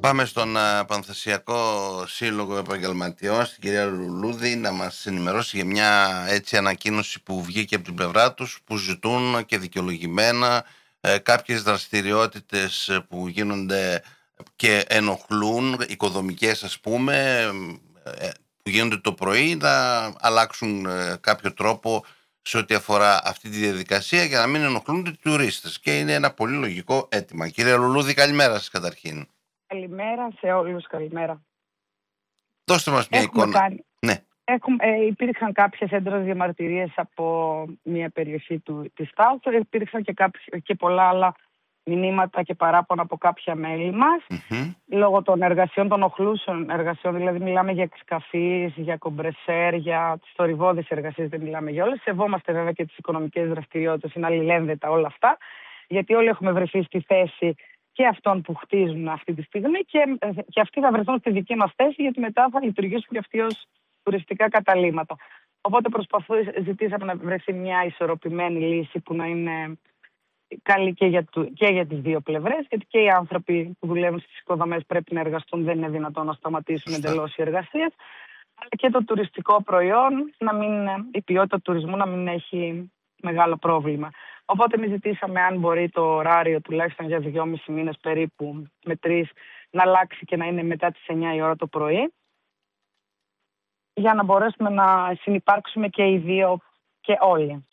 Πάμε στον Πανθεσσιακό Σύλλογο Επαγγελματιών, στην κυρία Λουλούδη, να μας ενημερώσει για μια έτσι ανακοίνωση που βγήκε από την πλευρά τους, που ζητούν και δικαιολογημένα κάποιες δραστηριότητες που γίνονται και ενοχλούν, οικοδομικές ας πούμε, που γίνονται το πρωί, να αλλάξουν κάποιο τρόπο σε ό,τι αφορά αυτή τη διαδικασία για να μην ενοχλούν τους τουρίστες. Και είναι ένα πολύ λογικό αίτημα. Κύριε Λουλούδη, καλημέρα σας καταρχήν. Καλημέρα σε όλους, καλημέρα. Δώστε μας μια εικόνα. Ναι. Υπήρξαν κάποιες έντονες διαμαρτυρίες από μια περιοχή της Στάουθο. Υπήρξαν και πολλά άλλα μηνύματα και παράπονα από κάποια μέλη μας. Λόγω των εργασιών, των οχλούσεων εργασιών, δηλαδή μιλάμε για εξκαφείς, για κομπρεσέρ, για τις θορυβώδεις εργασίες, δεν μιλάμε για όλες. Σεβόμαστε βέβαια και τις οικονομικές δραστηριότητες, είναι αλληλένδετα όλα αυτά, γιατί όλοι έχουμε βρεθεί στη θέση και αυτών που χτίζουν αυτή τη στιγμή και αυτοί θα βρεθούν στη δική μας θέση, γιατί μετά θα λειτουργήσουν και αυτοί ως τουριστικά καταλύματα. Οπότε ζητήσαμε να βρεθεί μια ισορροπημένη λύση που να είναι καλή και για τις δύο πλευρές, γιατί και οι άνθρωποι που δουλεύουν στις οικοδομές πρέπει να εργαστούν, δεν είναι δυνατόν να σταματήσουν εντελώς οι εργασίες, αλλά και το τουριστικό προϊόν, η ποιότητα του τουρισμού να μην έχει μεγάλο πρόβλημα. Οπότε εμείς ζητήσαμε αν μπορεί το ωράριο τουλάχιστον για 2,5 μήνες περίπου με 3 να αλλάξει και να είναι μετά τις 9 η ώρα το πρωί, για να μπορέσουμε να συνυπάρξουμε και οι δύο και όλοι.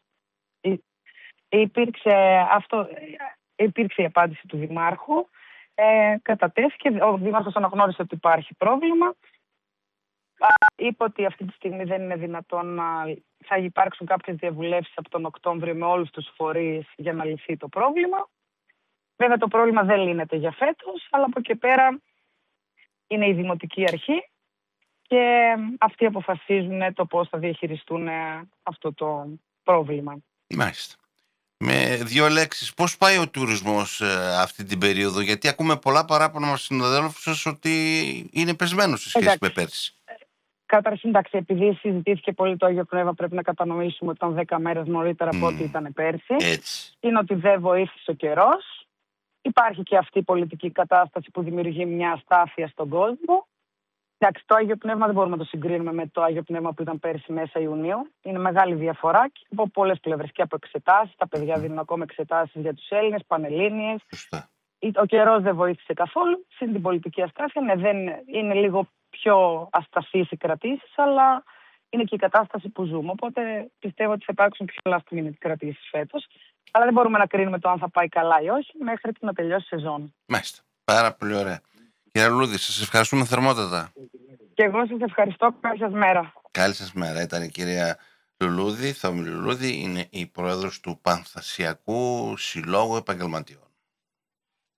Υπήρξε η απάντηση του Δημάρχου, κατατέθηκε, ο Δήμαρχος αναγνώρισε ότι υπάρχει πρόβλημα, είπε ότι αυτή τη στιγμή δεν είναι δυνατόν θα υπάρξουν κάποιες διαβουλεύσεις από τον Οκτώβριο με όλους τους φορείς για να λυθεί το πρόβλημα. Βέβαια το πρόβλημα δεν λύνεται για φέτος, αλλά από εκεί πέρα είναι η Δημοτική Αρχή και αυτοί αποφασίζουν το πώς θα διαχειριστούν αυτό το πρόβλημα. Μάλιστα. Με δύο λέξεις, πώς πάει ο τουρισμός αυτή την περίοδο? Γιατί ακούμε πολλά παράπονα μας συναδέλφους ότι είναι πεσμένος σε σχέση με πέρσι. Καταρχήν, επειδή συζητήθηκε πολύ το Άγιο Πνεύμα, πρέπει να κατανοήσουμε ότι ήταν 10 μέρες νωρίτερα από ό,τι ήταν πέρσι. Έτσι. Είναι ότι δεν βοήθησε ο καιρός. Υπάρχει και αυτή η πολιτική κατάσταση που δημιουργεί μια αστάθεια στον κόσμο. Εντάξει, το Άγιο Πνεύμα δεν μπορούμε να το συγκρίνουμε με το Άγιο Πνεύμα που ήταν πέρσι μέσα Ιουνίου. Είναι μεγάλη διαφορά και από πολλές πλευρές και από εξετάσεις. Τα παιδιά δίνουν ακόμα εξετάσεις για τους Έλληνες, πανελλήνιες. Ο καιρός δεν βοήθησε καθόλου. Συν την πολιτική αστάθεια, είναι λίγο πιο ασταθείς οι κρατήσεις, αλλά είναι και η κατάσταση που ζούμε. Οπότε πιστεύω ότι θα υπάρξουν πιο last minute κρατήσεις φέτος. Αλλά δεν μπορούμε να κρίνουμε το αν θα πάει καλά ή όχι μέχρι να τελειώσει η σεζόν. Μάλιστα. Πάρα πολύ ωραία. Κύριε Λουλούδη, σας ευχαριστούμε θερμότατα. Και εγώ σας ευχαριστώ. Καλή σας μέρα. Καλή σας μέρα. Ήταν η κυρία Λουλούδη, Θαυμη Λουλούδη, είναι η πρόεδρος του Πανθεσσιακού Συλλόγου Επαγγελματιών.